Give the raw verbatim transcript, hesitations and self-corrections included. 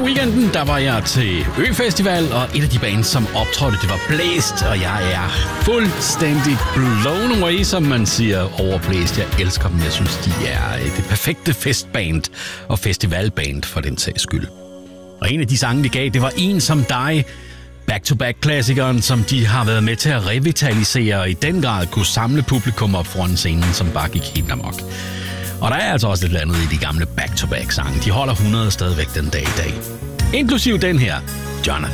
weekenden, der var jeg til Ø-festival, og et af de bands, som optrådte, det var Blæst, og jeg er fuldstændig blown away, som man siger, over Blæst. Jeg elsker dem. Jeg synes, de er det perfekte festband og festivalband for den sags skyld. Og en af de sange, de gav, det var En som dig, back-to-back-klassikeren, som de har været med til at revitalisere og i den grad kunne samle publikum op foran scenen, som bare gik helt amok. Og der er altså også lidt andet i de gamle back-to-back-sange. De holder hundrede stadigvæk den dag i dag. Inklusiv den her, Jonathan.